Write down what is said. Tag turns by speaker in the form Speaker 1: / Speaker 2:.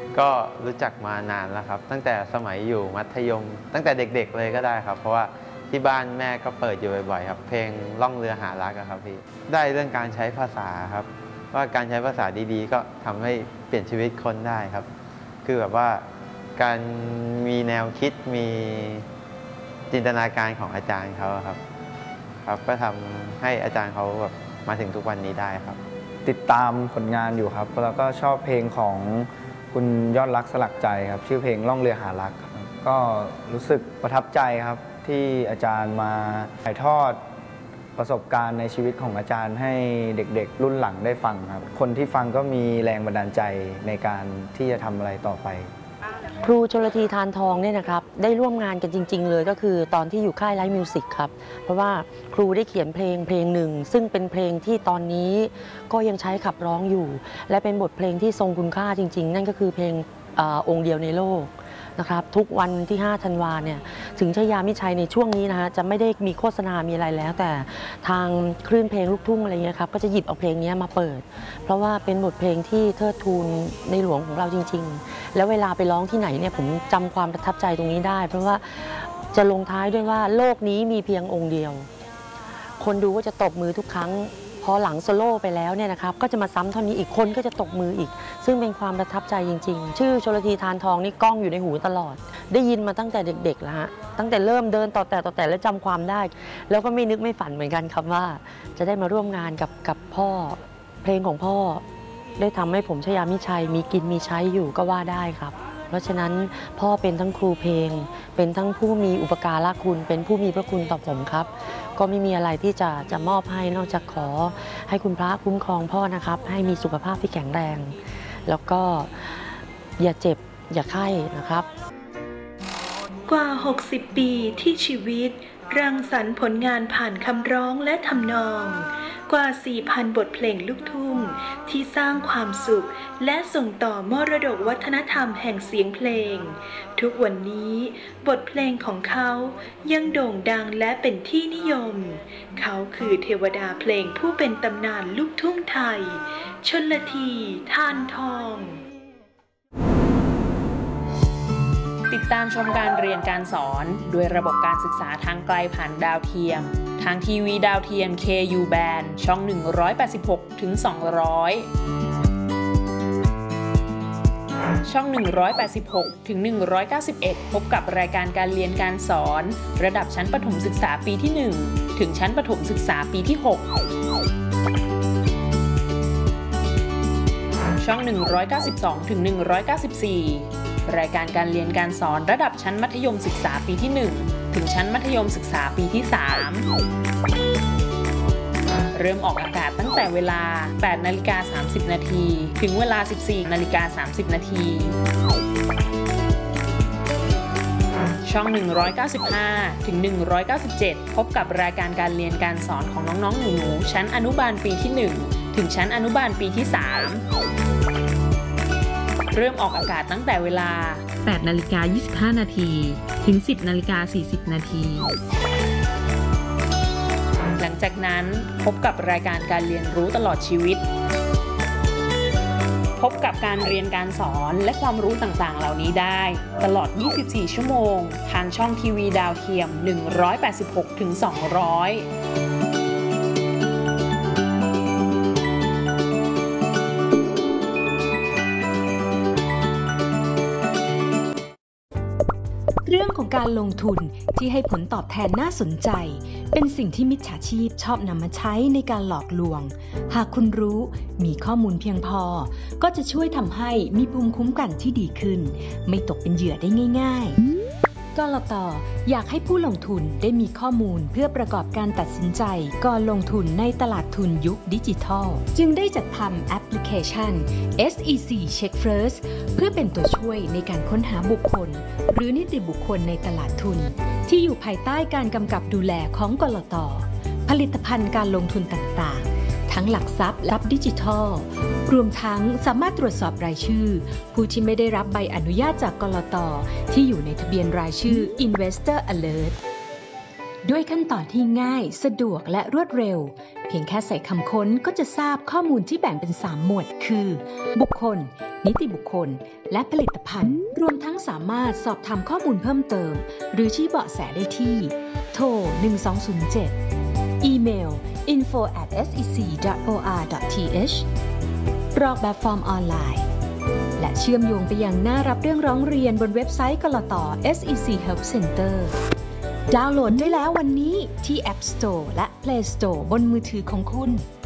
Speaker 1: ก็รู้จักมานานแล้วครับตั้งแต่สมัยอยู่มัธยมตั้งแต่เด็กๆเลยก็ได้ครับเพราะว่าที่บ้านแม่ก็เปิดอยู่บ่อยๆครับเพลงล่องเรือหารักครับพี่ได้เรื่องการใช้ภาษาครับว่าการใช้ภาษาดีๆก็ทำให้เปลี่ยนชีวิตคนได้ครับคือแบบว่าการมีแนวคิดมีจินตนาการของอาจารย์เขาครับก็ทำให้อาจารย์เขาแบบมาถึงทุกวันนี้ได้ครับ
Speaker 2: ติดตามผลงานอยู่ครับแล้วก็ชอบเพลงของคุณยอดรักสลักใจครับชื่อเพลงล่องเรือหารักครับก็รู้สึกประทับใจครับที่อาจารย์มาถ่ายทอดประสบการณ์ในชีวิตของอาจารย์ให้เด็กๆรุ่นหลังได้ฟังครับคนที่ฟังก็มีแรงบันดาลใจในการที่จะทำอะไรต่อไป
Speaker 3: ครูชลธีทานทองเนี่ยนะครับได้ร่วมงานกันจริงๆเลยก็คือตอนที่อยู่ค่ายไลฟ์มิวสิกครับเพราะว่าครูได้เขียนเพลงหนึ่งซึ่งเป็นเพลงที่ตอนนี้ก็ยังใช้ขับร้องอยู่และเป็นบทเพลงที่ทรงคุณค่าจริงๆนั่นก็คือเพลงองค์เดียวในโลกนะครับทุกวันที่5 ธันวาเนี่ยถึงชยามิชัยในช่วงนี้นะฮะจะไม่ได้มีโฆษณามีอะไรแล้วแต่ทางคลื่นเพลงลูกทุ่งอะไรเงี้ยครับก็จะหยิบเอาเพลงนี้มาเปิดเพราะว่าเป็นบทเพลงที่เทิดทูนในหลวงของเราจริงๆแล้วเวลาไปร้องที่ไหนเนี่ยผมจำความประทับใจตรงนี้ได้เพราะว่าจะลงท้ายด้วยว่าโลกนี้มีเพียงองค์เดียวคนดูก็จะตบมือทุกครั้งพอหลังโซโล่ไปแล้วเนี่ยนะครับก็จะมาซ้ำเท่านี้อีกคนก็จะตบมืออีกซึ่งเป็นความประทับใจจริงๆชื่อชลธีทานทองนี่ก้องอยู่ในหูตลอดได้ยินมาตั้งแต่เด็กๆแล้วฮะตั้งแต่เริ่มเดินต่อแต่แล้วจำความได้แล้วก็ไม่นึกไม่ฝันเหมือนกันครับว่าจะได้มาร่วมงานกับพ่อเพลงของพ่อได้ทำให้ผมชยามิชัยมีกินมีใช้อยู่ก็ว่าได้ครับเพราะฉะนั้นพ่อเป็นทั้งครูเพลงเป็นทั้งผู้มีอุปการะคุณเป็นผู้มีพระคุณต่อผมครับก็ไม่มีอะไรที่จะมอบให้นอกจากขอให้คุณพระคุ้มครองพ่อนะครับให้มีสุขภาพที่แข็งแรงแล้วก็อย่าเจ็บอย่าไข้นะครับ
Speaker 4: กว่า60 ปีที่ชีวิตรังสรรค์ผลงานผ่านคำร้องและทำนองกว่า 4,000 บทเพลงลูกทุ่งที่สร้างความสุขและส่งต่อมรดกวัฒนธรรมแห่งเสียงเพลงทุกวันนี้บทเพลงของเขายังโด่งดังและเป็นที่นิยมเขาคือเทวดาเพลงผู้เป็นตำนานลูกทุ่งไทยชลธีทานทอง
Speaker 5: ติดตามชมการเรียนการสอนด้วยระบบการศึกษาทางไกลผ่านดาวเทียมทางทีวีดาวเทียม KU Band ช่อง 186 ถึง 200 ช่อง 186 ถึง 191 พบกับรายการการเรียนการสอนระดับชั้นประถมศึกษาปีที่ 1 ถึงชั้นประถมศึกษาปีที่ 6 ช่อง 192 ถึง 194รายการการเรียนการสอนระดับชั้นมัธยมศึกษาปีที่ 1 ถึงชั้นมัธยมศึกษาปีที่ 3 เริ่มออกอากาศตั้งแต่เวลา 8:30 นาทีถึงเวลา 14:30 นาทีช่อง 195 ถึง 197 พบกับรายการการเรียนการสอนของน้องๆหนูๆชั้นอนุบาลปีที่ 1 ถึงชั้นอนุบาลปีที่ 3เริ่มออกอากาศตั้งแต่เวลา 8:25 นาทีถึง 10:40 นาทีหลังจากนั้นพบกับรายการการเรียนรู้ตลอดชีวิตพบกับการเรียนการสอนและความรู้ต่างๆเหล่านี้ได้ตลอด 24 ชั่วโมงทางช่องทีวีดาวเทียม 186 ถึง 200
Speaker 6: เรื่องของการลงทุนที่ให้ผลตอบแทนน่าสนใจเป็นสิ่งที่มิจฉาชีพชอบนำมาใช้ในการหลอกลวงหากคุณรู้มีข้อมูลเพียงพอก็จะช่วยทำให้มีภูมิคุ้มกันที่ดีขึ้นไม่ตกเป็นเหยื่อได้ง่ายๆกลต.อยากให้ผู้ลงทุนได้มีข้อมูลเพื่อประกอบการตัดสินใจก่อนลงทุนในตลาดทุนยุคดิจิทัลจึงได้จัดทำแอปพลิเคชัน SEC Check First เพื่อเป็นตัวช่วยในการค้นหาบุคคลหรือนิติบุคคลในตลาดทุนที่อยู่ภายใต้การกำกับดูแลของกลต.ผลิตภัณฑ์การลงทุนต่างๆทั้งหลักทรัพย์และดิจิทัลรวมทั้งสามารถตรวจสอบรายชื่อผู้ที่ไม่ได้รับใบอนุญาตจากกลต.ที่อยู่ในทะเบียนรายชื่อ Investor Alert ด้วยขั้นตอนที่ง่ายสะดวกและรวดเร็วเพียงแค่ใส่คำค้นก็จะทราบข้อมูลที่แบ่งเป็น3หมวดคือบุคคลนิติบุคคลและผลิตภัณฑ์รวมทั้งสามารถสอบถามข้อมูลเพิ่มเติมหรือชี้เบาะแสได้ที่โทร1207อีเมล info@sec.or.th กรอกแบบฟอร์มออนไลน์และเชื่อมโยงไปยังหน้ารับเรื่องร้องเรียนบนเว็บไซต์กลต. SEC Help Center ดาวน์โหลดได้แล้ววันนี้ที่ App Store และ Play Store บนมือถือของคุณ